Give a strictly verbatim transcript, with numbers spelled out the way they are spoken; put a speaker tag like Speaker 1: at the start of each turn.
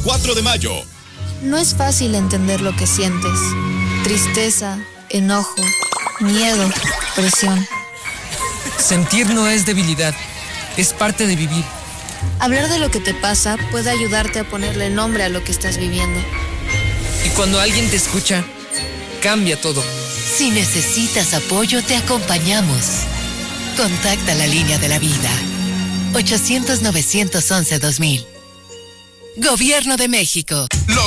Speaker 1: cuatro de mayo.
Speaker 2: No es fácil entender lo que sientes. Tristeza, enojo, miedo, presión.
Speaker 3: Sentir no es debilidad, es parte de vivir.
Speaker 2: Hablar de lo que te pasa puede ayudarte a ponerle nombre a lo que estás viviendo.
Speaker 3: Y cuando alguien te escucha, cambia todo.
Speaker 4: Si necesitas apoyo, te acompañamos. Contacta la línea de la vida. ochocientos, novecientos once, dos mil. Gobierno de México.